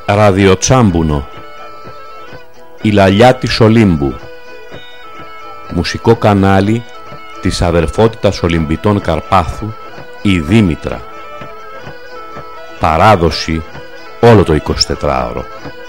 Ραδιοτσάμπουνο. Η λαλιά της Ολύμπου. Μουσικό κανάλι της αδερφότητας Ολυμπιτών Καρπάθου, η Δήμητρα. Παράδοση όλο το 24ωρο.